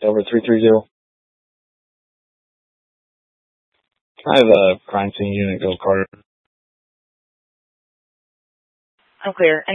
Over 330. I have a crime scene unit, go Carter. I'm clear.